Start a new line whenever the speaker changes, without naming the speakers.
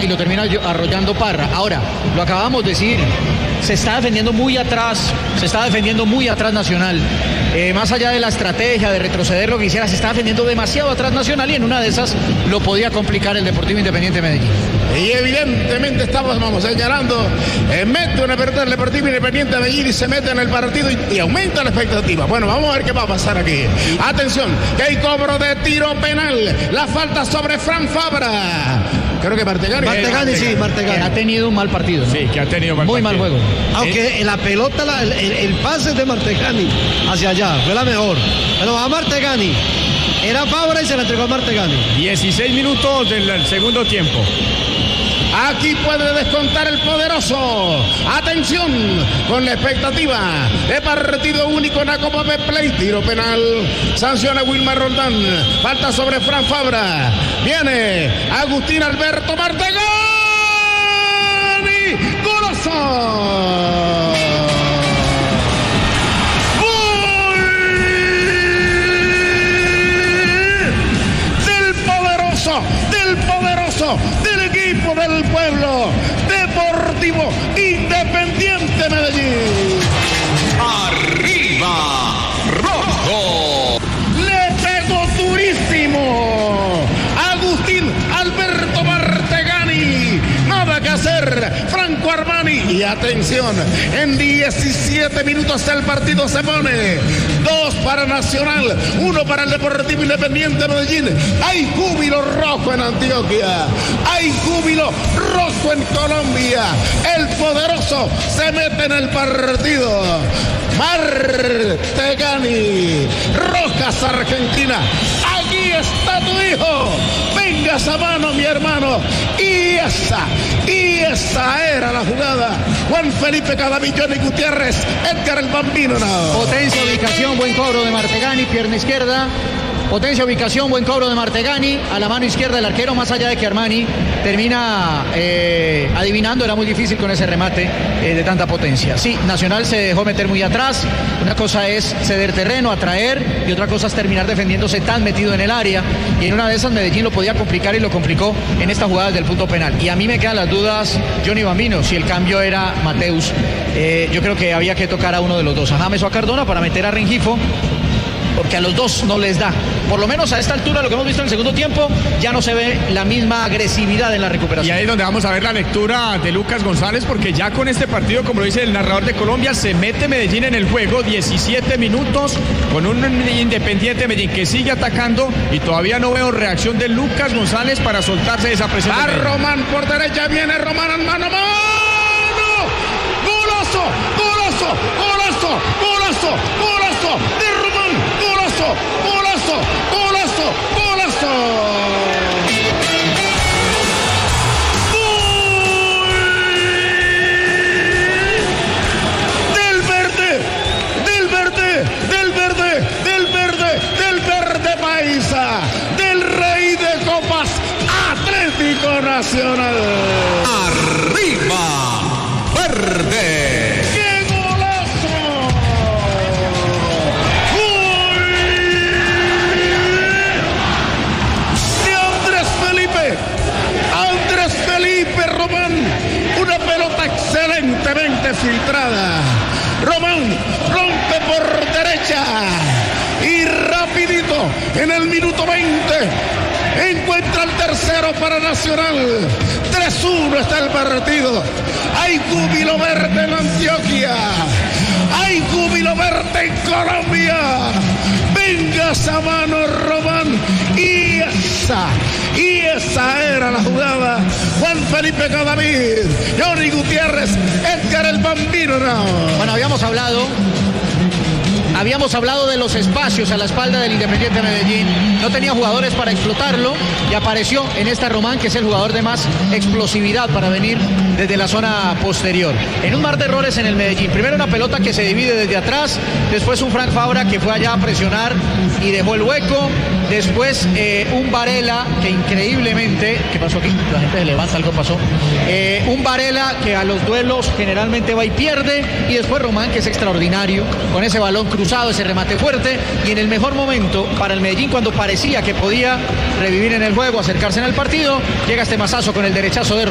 y lo termina arrollando Parra. Ahora, lo acabamos de decir, se está defendiendo muy atrás Nacional. Más allá de la estrategia de retroceder lo que hiciera, se está defendiendo demasiado atrás Nacional y en una de esas lo podía complicar el Deportivo Independiente de Medellín.
Y evidentemente estamos señalando, mete una pelota el Deportivo Independiente de Medellín y se mete en el partido y aumenta la expectativa. Bueno, vamos a ver qué va a pasar aquí. Atención, que hay cobro de tiro penal. La falta sobre Fran Fabra. Creo que Martegani.
Que ha tenido un mal partido, ¿no?
Sí, que ha tenido
muy mal juego.
Aunque la pelota, el pase de Martegani hacia allá fue la mejor. Pero a Martegani. Era Fabra y se la entregó a Martegani.
16 minutos del segundo tiempo.
Aquí puede descontar el poderoso. Atención, con la expectativa de partido único en la Copa Betplay. Tiro penal. Sanciona Wilmar Roldán. Falta sobre Fran Fabra. Viene Agustín Alberto Martegani. ¡Golazo! Del equipo del pueblo, Deportivo Independiente Medellín.
¡Arriba, rojo!
Le pegó durísimo Agustín Alberto Martegani. Nada que hacer, Franco Armani. Y atención, en 17 minutos el partido se pone 2 para Nacional, 1 para el Deportivo Independiente Medellín. Hay júbilo rojo en Antioquia, hay júbilo rojo en Colombia. El poderoso se mete en el partido. Martegani, Rojas Argentina. Aquí está tu hijo. Venga esa mano, mi hermano. Y esa era la jugada. Juan Felipe Cadavid, Johnny Gutiérrez, Edgar el Bambino. No.
Potencia, ubicación, buen cobro de Martegani, pierna izquierda. Potencia, ubicación, buen cobro de Martegani. A la mano izquierda del arquero, más allá de que Armani termina adivinando, era muy difícil con ese remate de tanta potencia. Sí, Nacional se dejó meter muy atrás. Una cosa es ceder terreno, atraer, y otra cosa es terminar defendiéndose tan metido en el área. Y en una de esas Medellín lo podía complicar y lo complicó en esta jugada del punto penal. Y a mí me quedan las dudas, Johnny Bambino, si el cambio era Mateus. Yo creo que había que tocar a uno de los dos, a James o a Cardona, para meter a Rengifo, porque a los dos no les da. Por lo menos a esta altura, lo que hemos visto en el segundo tiempo, ya no se ve la misma agresividad en la recuperación.
Y ahí es donde vamos a ver la lectura de Lucas González, porque ya con este partido, como lo dice el narrador de Colombia, se mete Medellín en el juego, 17 minutos, con un Independiente Medellín que sigue atacando, y todavía no veo reacción de Lucas González para soltarse de esa presión.
A Román por derecha, viene Román en mano a mano. ¡Golazo! ¡Golazo! ¡Golazo! ¡Golazo! ¡Golazo! ¡De Román! ¡Golazo! ¡Golazo! ¡Golazo! ¡Golazo! ¡Del verde! ¡Del verde! ¡Del verde! ¡Del verde! ¡Del verde paisa! ¡Del rey de copas! ¡Atlético Nacional!
¡Arriba, verde!
Excelentemente filtrada. Román rompe por derecha y rapidito en el minuto 20 encuentra el tercero para Nacional. 3-1 está el partido. Hay júbilo verde en Antioquia, hay júbilo verde en Colombia. Venga esa mano, Román. Y esa era la jugada. Juan Felipe Cadavid, Johnny Gutiérrez, Edgar el Bambino. No.
Bueno, habíamos hablado de los espacios a la espalda del Independiente Medellín. No tenía jugadores para explotarlo y apareció en esta Román, que es el jugador de más explosividad para venir desde la zona posterior. En un mar de errores en el Medellín. Primero una pelota que se divide desde atrás, después un Frank Fabra que fue allá a presionar y dejó el hueco. Después un Varela que increíblemente, ¿qué pasó aquí? La gente se levanta, algo pasó. Un Varela que a los duelos generalmente va y pierde, y después Román, que es extraordinario con ese balón cruzado, ese remate fuerte, y en el mejor momento para el Medellín, cuando parecía que podía revivir en el juego, acercarse en el partido, llega este mazazo con el derechazo de